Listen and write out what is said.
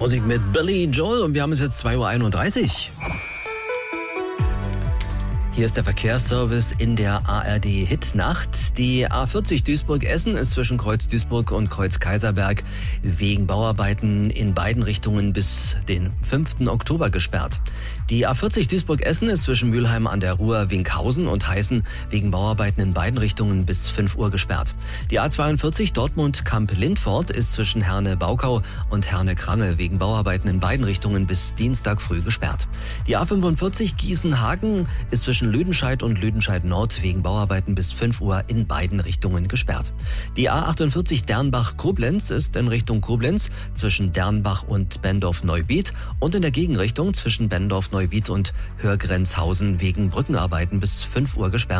Musik mit Billy Joel und wir haben es jetzt 2:31 Uhr. Hier ist der Verkehrsservice in der ARD-Hitnacht. Die A40 Duisburg-Essen ist zwischen Kreuz Duisburg und Kreuz Kaiserberg wegen Bauarbeiten in beiden Richtungen bis den 5. Oktober gesperrt. Die A40 Duisburg-Essen ist zwischen Mülheim an der Ruhr, Winkhausen und Heißen wegen Bauarbeiten in beiden Richtungen bis 5 Uhr gesperrt. Die A42 Dortmund-Kamp-Lindfort ist zwischen Herne-Baukau und Herne-Krange wegen Bauarbeiten in beiden Richtungen bis Dienstag früh gesperrt. Die A45 Gießen-Hagen ist zwischen Lüdenscheid und Lüdenscheid Nord wegen Bauarbeiten bis 5 Uhr in beiden Richtungen gesperrt. Die A48 Dernbach-Koblenz ist in Richtung Koblenz zwischen Dernbach und Bendorf-Neuwied und in der Gegenrichtung zwischen Bendorf-Neuwied und Hörgrenzhausen wegen Brückenarbeiten bis 5 Uhr gesperrt.